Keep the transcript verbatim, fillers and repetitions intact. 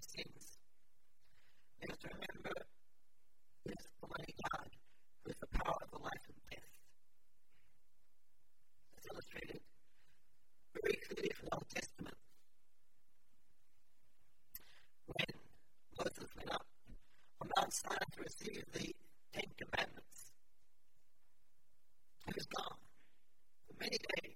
sins. We have to remember this Almighty God, who is the power of the life and death. It's illustrated very clearly from the Old Testament. When Moses went up on Mount Sinai to receive the Ten Commandments, he was gone for many days.